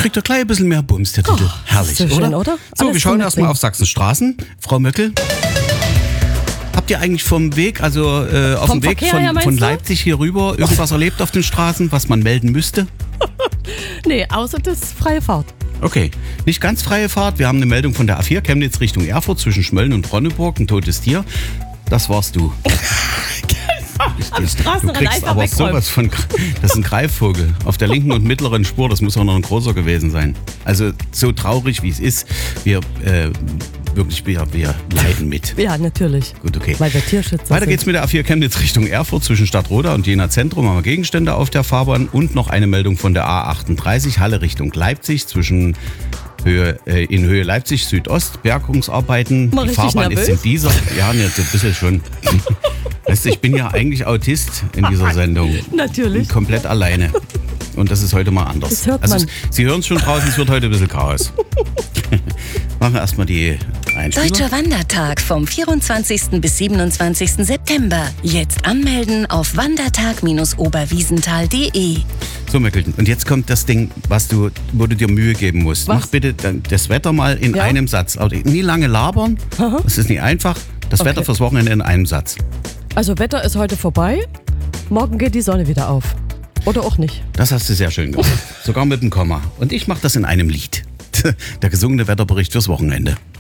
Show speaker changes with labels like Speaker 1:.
Speaker 1: kriegt er gleich ein bisschen mehr Bums, der Titel. Herrlich,
Speaker 2: so schön, oder?
Speaker 1: So,
Speaker 2: Alles
Speaker 1: wir schauen
Speaker 2: zum
Speaker 1: erstmal auf Sachsens Straßen. Frau Möckel, habt ihr eigentlich vom Weg, auf dem Weg
Speaker 2: Verkehr her,
Speaker 1: von
Speaker 2: meinst du?
Speaker 1: Leipzig hier rüber irgendwas erlebt auf den Straßen, was man melden müsste?
Speaker 2: Nee, außer das freie Fahrt.
Speaker 1: Okay, nicht ganz freie Fahrt. Wir haben eine Meldung von der A4 Chemnitz Richtung Erfurt zwischen Schmölln und Ronneburg, ein totes Tier. Das warst du.
Speaker 2: Am Straßenrand
Speaker 1: Du kriegst
Speaker 2: einfach
Speaker 1: aber
Speaker 2: wegräumen.
Speaker 1: sowas von. Das ist ein Greifvogel auf der linken und mittleren Spur. Das muss auch noch ein großer gewesen sein. Also so traurig wie es ist, wir leiden mit.
Speaker 2: Ja, natürlich.
Speaker 1: Gut, okay.
Speaker 2: Weil wir Tierschützer
Speaker 1: Weiter
Speaker 2: sind.
Speaker 1: geht's mit der A4 Chemnitz Richtung Erfurt zwischen Stadtroda und Jena Zentrum. Haben wir Gegenstände auf der Fahrbahn und noch eine Meldung von der A38 Halle Richtung Leipzig zwischen in Höhe Leipzig Südost, Bergungsarbeiten.
Speaker 2: Mal
Speaker 1: Die
Speaker 2: richtig
Speaker 1: Fahrbahn
Speaker 2: nervös.
Speaker 1: ist in dieser. Ja, ne, so ein bisschen schon. Weißt du, ich bin ja eigentlich Autist in dieser Sendung.
Speaker 2: Natürlich.
Speaker 1: Komplett alleine. Und das ist heute mal anders.
Speaker 2: Das hört
Speaker 1: also,
Speaker 2: man.
Speaker 1: Sie hören es schon draußen, es wird heute ein bisschen Chaos. Machen wir erstmal die Einspieler.
Speaker 3: Deutscher Wandertag vom 24. bis 27. September. Jetzt anmelden auf wandertag-oberwiesenthal.de.
Speaker 1: So, Möckel, und jetzt kommt das Ding, wo du dir Mühe geben musst.
Speaker 2: Was?
Speaker 1: Mach bitte das Wetter mal in einem Satz. Aber nie lange labern, das ist nicht einfach. Das
Speaker 2: Okay.
Speaker 1: Wetter fürs Wochenende in einem Satz.
Speaker 2: Also Wetter ist heute vorbei. Morgen geht die Sonne wieder auf. Oder auch nicht.
Speaker 1: Das hast du sehr schön gemacht. Sogar mit einem Komma. Und ich mache das in einem Lied. Der gesungene Wetterbericht fürs Wochenende.